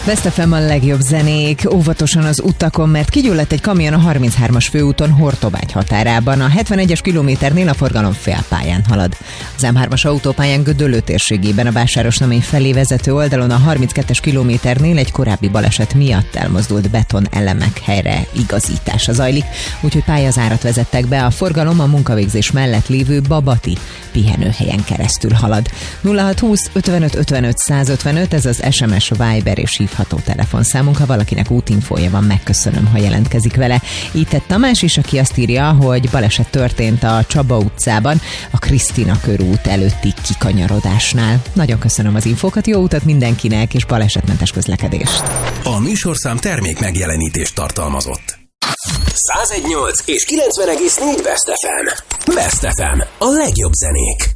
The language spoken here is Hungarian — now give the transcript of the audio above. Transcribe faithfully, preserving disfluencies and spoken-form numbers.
Best ef em a legjobb zenék, óvatosan az utakon, mert kigyulladt egy kamion a harminchármas főúton Hortobágy határában. A hetvenegyes kilométernél a forgalom félpályán halad. Az em hármas autópályán Gödöllő térségében a Vásárosnamény felé vezető oldalon a harminckettes kilométernél egy korábbi baleset miatt elmozdult beton elemek helyre igazítása zajlik, úgyhogy pályazárat vezettek be. A forgalom a munkavégzés mellett lévő Babati pihenőhelyen keresztül halad. nulla hat húsz ötvenöt ötvenöt százötvenöt, ez az es em es, Viber és hívható telefonszámunk. Ha valakinek útinfója van, megköszönöm, ha jelentkezik vele. Így tett Tamás is, aki azt írja, hogy baleset történt a Csaba utcában, a Krisztina körút előtti kikanyarodásnál. Nagyon köszönöm az infókat, jó utat mindenkinek, és balesetmentes közlekedést. A műsorszám termék megjelenítést tartalmazott. száz egynyolc és kilencven egész négy Best ef em. Best ef em, a legjobb zenék.